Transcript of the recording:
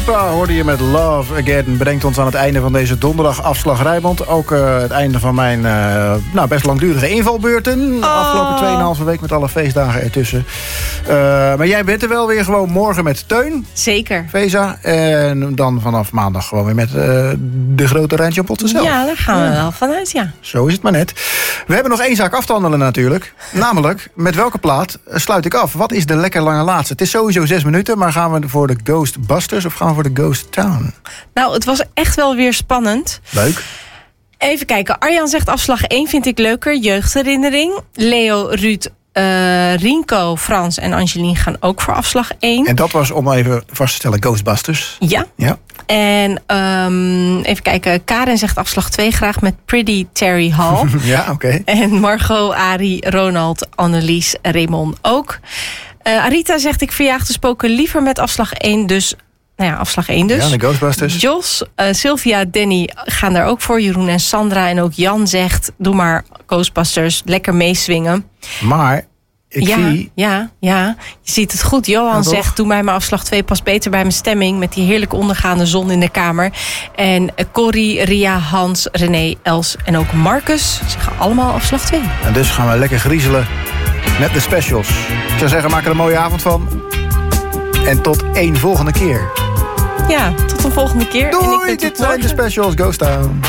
Lipa hoorde je met Love Again. Brengt ons aan het einde van deze donderdag afslag Rijnmond. Ook het einde van mijn best langdurige invalbeurten. Afgelopen 2,5 week met alle feestdagen ertussen. Maar jij bent er wel weer gewoon morgen met Teun. Zeker. Veza. En dan vanaf maandag gewoon weer met de grote Rijntje Potten zelf. Ja, daar gaan we wel vanuit, ja. Zo is het maar net. We hebben nog één zaak af te handelen natuurlijk. Namelijk, met welke plaat sluit ik af? Wat is de lekker lange laatste? Het is sowieso 6 minuten, maar gaan we voor de Ghostbusters of gaan we voor de Ghost Town? Nou, het was echt wel weer spannend. Leuk. Even kijken. Arjan zegt afslag 1 vind ik leuker. Jeugdherinnering. Leo, Ruud, Rinko, Frans en Angelien gaan ook voor afslag 1. En dat was om even vast te stellen Ghostbusters. Ja. En even kijken. Karen zegt afslag 2 graag met Pretty Terry Hall. Ja, oké. En Margot, Arie, Ronald, Annelies, Raymond ook. Arita zegt ik verjaag de spoken liever met afslag 1. Dus, afslag 1 dus. Ja, de Ghostbusters. Jos, Sylvia, Danny gaan daar ook voor. Jeroen en Sandra. En ook Jan zegt, doe maar Ghostbusters. Lekker meeswingen. Maar ik zie... Ja, je ziet het goed. Johan zegt, doe mij maar afslag 2 past beter bij mijn stemming. Met die heerlijke ondergaande zon in de kamer. En Corrie, Ria, Hans, René, Els en ook Marcus zeggen allemaal afslag 2. En dus gaan we lekker griezelen met de specials. Ik zou zeggen, maak er een mooie avond van. En tot één volgende keer. Ja, tot een volgende keer. Doei, en ik ben dit zijn de specials. Ghost Town.